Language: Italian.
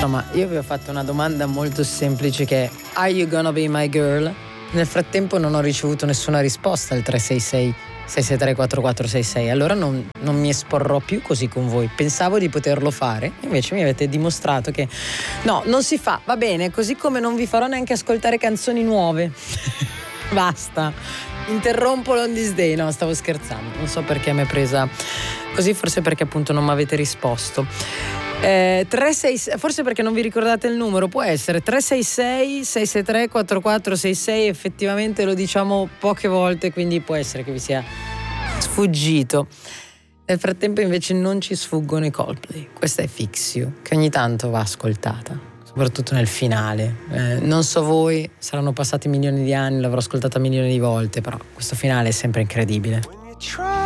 Insomma, io vi ho fatto una domanda molto semplice che è: Are you gonna be my girl? Nel frattempo non ho ricevuto nessuna risposta al 366 663 4466, allora non mi esporrò più così con voi. Pensavo di poterlo fare, invece mi avete dimostrato che no, non si fa. Va bene, così come non vi farò neanche ascoltare canzoni nuove. Basta, interrompo l'on this day. No, stavo scherzando, non so perché mi è presa così, forse perché appunto non mi avete risposto. 36, forse perché non vi ricordate il numero, può essere 366 663 4466, effettivamente lo diciamo poche volte, quindi può essere che vi sia sfuggito. Nel frattempo invece non ci sfuggono i Coldplay. Questa è Fix You, che ogni tanto va ascoltata, soprattutto nel finale. Non so voi, saranno passati milioni di anni, l'avrò ascoltata milioni di volte, però questo finale è sempre incredibile.